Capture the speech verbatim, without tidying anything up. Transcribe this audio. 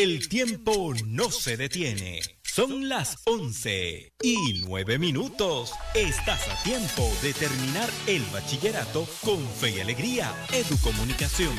El tiempo no se detiene. Son las once y nueve minutos. Estás a tiempo de terminar el bachillerato con fe y alegría. Educomunicación.